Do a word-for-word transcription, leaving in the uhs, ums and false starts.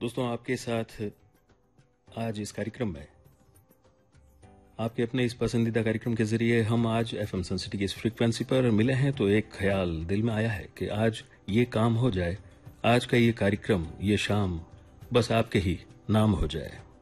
दोस्तों, आपके साथ आज इस कार्यक्रम में आपके अपने इस पसंदीदा कार्यक्रम के जरिए हम आज एफएम सनसिटी की इस फ्रीक्वेंसी पर मिले हैं, तो एक ख्याल दिल में आया है कि आज ये काम हो जाए, आज का ये कार्यक्रम, ये शाम बस आपके ही नाम हो जाए।